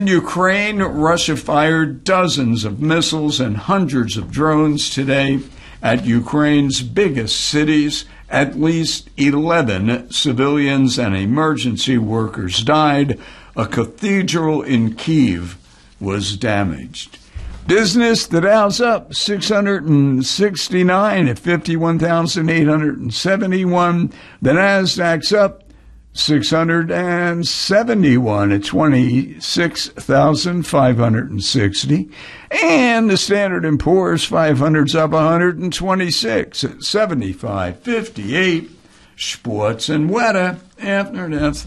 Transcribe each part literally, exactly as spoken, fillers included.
In Ukraine, Russia fired dozens of missiles and hundreds of drones today at Ukraine's biggest cities. At least eleven civilians and emergency workers died. A cathedral in Kyiv was damaged. Business, the Dow's up six hundred sixty-nine at fifty-one thousand eight hundred seventy-one. The Nasdaq's up six hundred seventy-one at twenty-six thousand five hundred sixty. And the Standard and Poor's five hundred's up one hundred twenty-six at seventy-five fifty-eight. Sports and weather after this.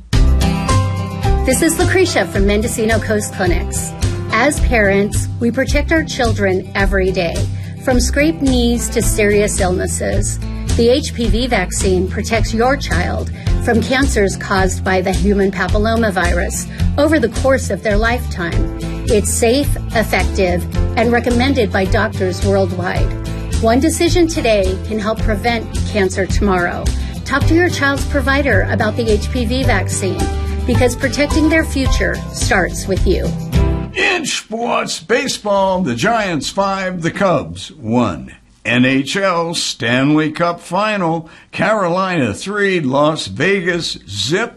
This is Lucretia from Mendocino Coast Clinics. As parents, we protect our children every day, from scraped knees to serious illnesses. The H P V vaccine protects your child from cancers caused by the human papillomavirus over the course of their lifetime. It's safe, effective, and recommended by doctors worldwide. One decision today can help prevent cancer tomorrow. Talk to your child's provider about the H P V vaccine, because protecting their future starts with you. In sports, baseball, the Giants five, the Cubs one. N H L Stanley Cup Final, Carolina three, Las Vegas zip.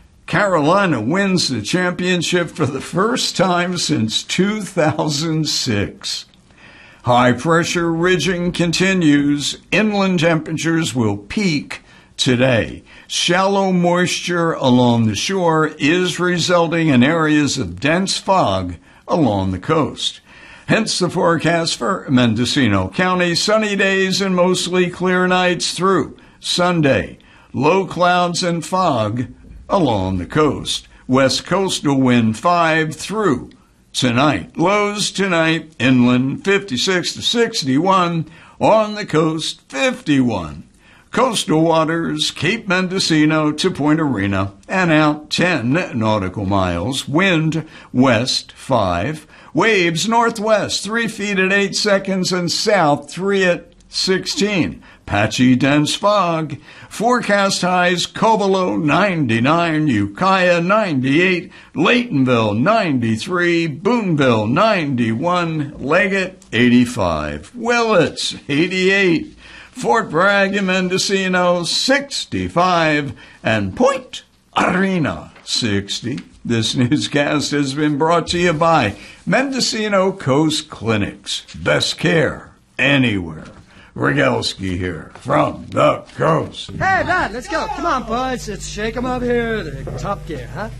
Carolina wins the championship for the first time since two thousand six. High pressure ridging continues. Inland temperatures will peak today. Shallow moisture along the shore is resulting in areas of dense fog along the coast. Hence the forecast for Mendocino County. Sunny days and mostly clear nights through Sunday. Low clouds and fog along the coast. West coastal wind five through tonight. Lows tonight inland fifty-six to sixty-one. On the coast fifty-one. Coastal waters, Cape Mendocino to Point Arena, and out ten nautical miles. Wind west five. Waves northwest three feet at eight seconds and south three at sixteen. Patchy dense fog. Forecast highs Covelo ninety-nine, Ukiah ninety-eight, Laytonville ninety-three, Boonville ninety-one, Leggett eighty-five, Willits eighty-eight. Fort Bragg and Mendocino, sixty-five, and Point Arena, sixty. This newscast has been brought to you by Mendocino Coast Clinics. Best care anywhere. Rogalski here from the coast. Hey, Dad, let's go. Come on, boys. Let's shake 'em up here. The top gear, huh?